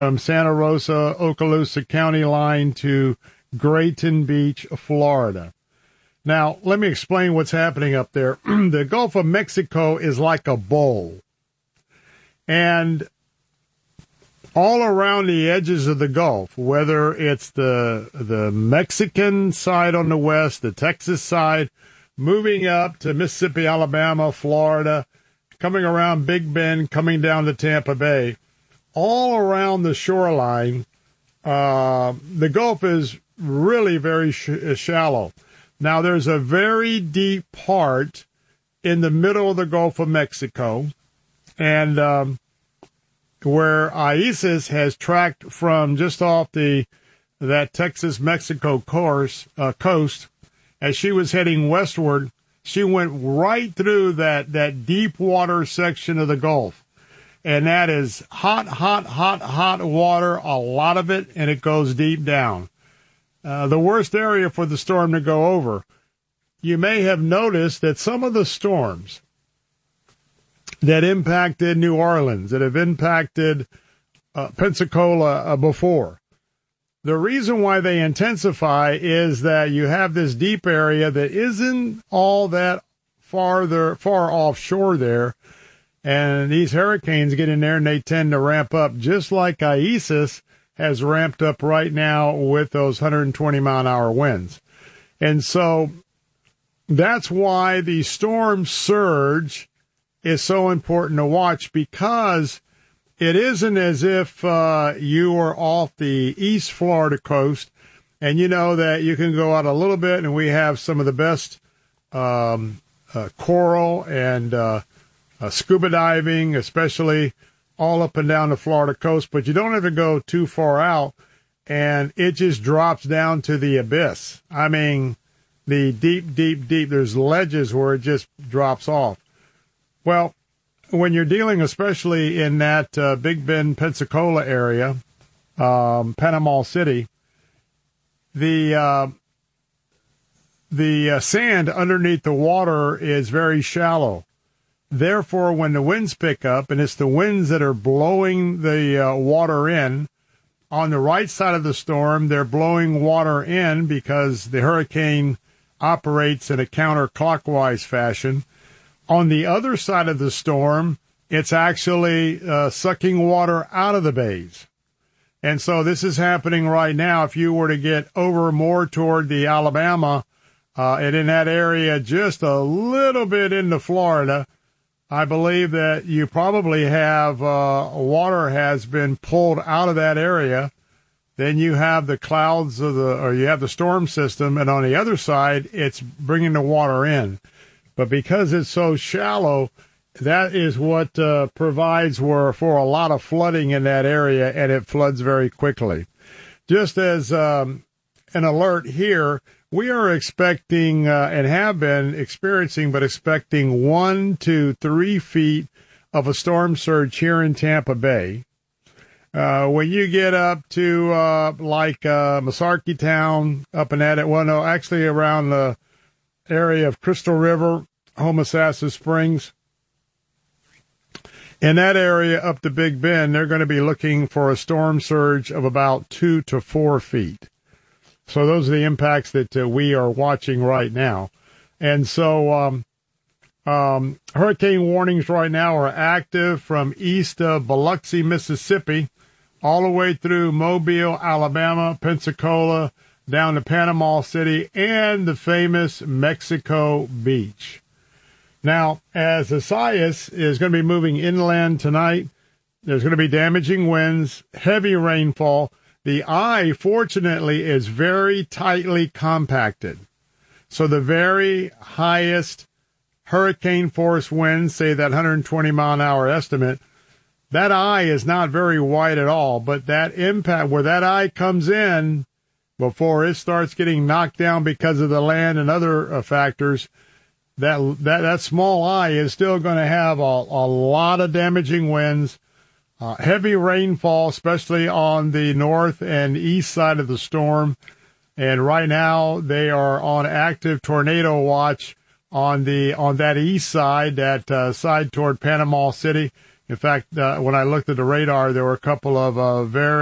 from Santa Rosa, Okaloosa County line to Grayton Beach, Florida. Now, let me explain what's happening up there. The Gulf of Mexico is like a bowl. And all around the edges of the Gulf, whether it's the Mexican side on the west, the Texas side, moving up to Mississippi, Alabama, Florida, coming around Big Bend, coming down to Tampa Bay, all around the shoreline, the Gulf is really very shallow. Now, there's a very deep part in the middle of the Gulf of Mexico, and where ISIS has tracked from just off that Texas-Mexico coast, as she was heading westward, she went right through that deep water section of the Gulf. And that is hot water, a lot of it, and it goes deep down. The worst area for the storm to go over. You may have noticed that some of the storms that impacted New Orleans, that have impacted Pensacola before, the reason why they intensify is that you have this deep area that isn't all that far offshore there, and these hurricanes get in there and they tend to ramp up, just like ISIS has ramped up right now with those 120-mile-an-hour winds. And so that's why the storm surge is so important to watch, because it isn't as if you are off the East Florida coast and you know that you can go out a little bit and we have some of the best coral and scuba diving, especially all up and down the Florida coast, but you don't have to go too far out and it just drops down to the abyss. I mean, the deep, there's ledges where it just drops off. Well, when you're dealing, especially in that Big Bend, Pensacola area, Panama City, the sand underneath the water is very shallow. Therefore, when the winds pick up, and it's the winds that are blowing the water in, on the right side of the storm, they're blowing water in because the hurricane operates in a counterclockwise fashion. On the other side of the storm, it's actually sucking water out of the bays. And so this is happening right now. If you were to get over more toward the Alabama and in that area just a little bit into Florida, I believe that you probably have water has been pulled out of that area. Then you have the clouds or you have the storm system, and on the other side, it's bringing the water in. But because it's so shallow, that is what provides for a lot of flooding in that area, and it floods very quickly. Just as an alert here, we are expecting and have been experiencing, but expecting 1 to 3 feet of a storm surge here in Tampa Bay. When you get up to Masarkey Town, up in that, actually around the area of Crystal River, Homosassa Springs, in that area up to Big Bend, they're going to be looking for a storm surge of about 2 to 4 feet. So those are the impacts that we are watching right now. And so hurricane warnings right now are active from east of Biloxi, Mississippi, all the way through Mobile, Alabama, Pensacola, down to Panama City, and the famous Mexico Beach. Now, as Isaias is going to be moving inland tonight, there's going to be damaging winds, heavy rainfall. The eye, fortunately, is very tightly compacted. So the very highest hurricane force winds, say that 120-mile-an-hour estimate, that eye is not very wide at all. But that impact, where that eye comes in before it starts getting knocked down because of the land and other factors, that small eye is still going to have a lot of damaging winds. Heavy rainfall, especially on the north and east side of the storm. And right now they are on active tornado watch on that east side, that side toward Panama City. In fact, when I looked at the radar, there were a couple of very